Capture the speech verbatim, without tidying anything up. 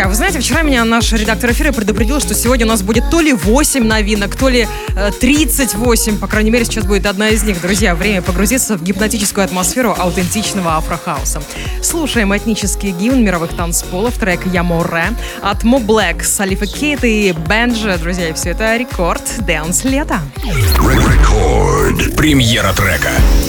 Вы знаете, вчера меня наш редактор эфира предупредил, что сегодня у нас будет то ли восемь новинок, то ли э, тридцать восемь. По крайней мере, сейчас будет одна из них. Друзья, время погрузиться в гипнотическую атмосферу аутентичного афрохауса. Слушаем этнический гимн мировых танцполов, трек «Я Море» от Мо Блэк, Салифа Кейт и Бенджи. Друзья, и все это рекорд Dance лета. Рекорд. Премьера трека.